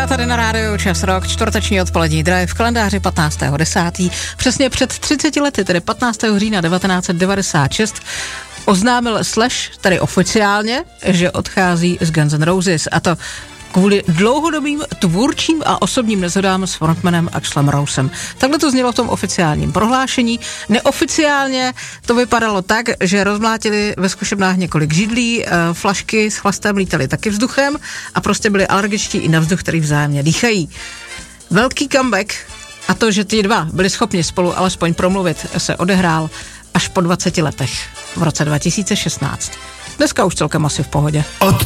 Linda tady na rádiu Čas Rock, čtvrteční odpolední drive v kalendáři 15.10. Přesně před 30 lety, tedy 15. října 1996, oznámil Slash, tedy oficiálně, že odchází z Guns N' Roses, a to kvůli dlouhodobým tvůrčím a osobním neshodám s frontmanem Axlem Rosem. Takhle to znělo v tom oficiálním prohlášení. Neoficiálně to vypadalo tak, že rozmlátili ve zkušebnách několik židlí, flašky s chlastem lítaly taky vzduchem a prostě byli alergičtí i na vzduch, který vzájemně dýchají. Velký comeback a to, že ti dva byli schopni spolu alespoň promluvit, se odehrál až po 20 letech v roce 2016. Dneska už celkem asi v pohodě.